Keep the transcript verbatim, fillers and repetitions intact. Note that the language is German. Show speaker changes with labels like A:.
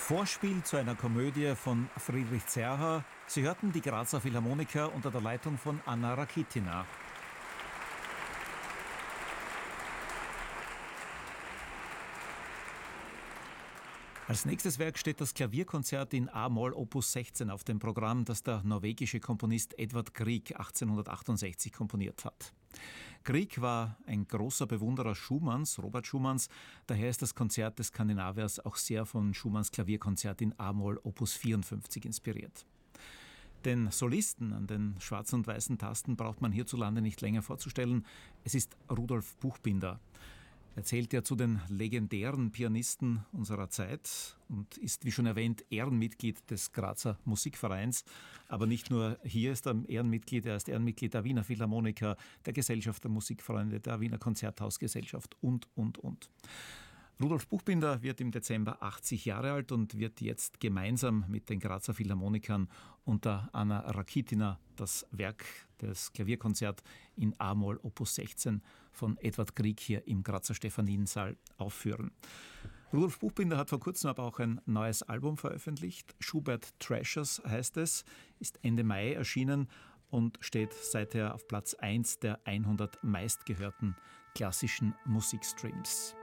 A: Vorspiel zu einer Komödie von Friedrich Zerha. Sie hörten die Grazer Philharmoniker unter der Leitung von Anna Rakitina. Als nächstes Werk steht das Klavierkonzert in A-Moll Opus sechzehn auf dem Programm, das der norwegische Komponist Edvard Grieg achtzehnhundertachtundsechzig komponiert hat. Grieg war ein großer Bewunderer Schumanns, Robert Schumanns. Daher ist das Konzert des Skandinaviers auch sehr von Schumanns Klavierkonzert in A-Moll Opus vierundfünfzig inspiriert. Den Solisten an den schwarzen und weißen Tasten braucht man hierzulande nicht länger vorzustellen. Es ist Rudolf Buchbinder. Er zählt ja zu den legendären Pianisten unserer Zeit und ist, wie schon erwähnt, Ehrenmitglied des Grazer Musikvereins. Aber nicht nur hier ist er Ehrenmitglied, er ist Ehrenmitglied der Wiener Philharmoniker, der Gesellschaft der Musikfreunde, der Wiener Konzerthausgesellschaft und, und, und. Rudolf Buchbinder wird im Dezember achtzig Jahre alt und wird jetzt gemeinsam mit den Grazer Philharmonikern unter Anna Rakitina das Werk des Klavierkonzert in A-Moll Opus sechzehn von Edvard Grieg hier im Grazer Stephaniensaal aufführen. Rudolf Buchbinder hat vor kurzem aber auch ein neues Album veröffentlicht. Schubert Treasures heißt es, ist Ende Mai erschienen und steht seither auf Platz eins der hundert meistgehörten klassischen Musikstreams.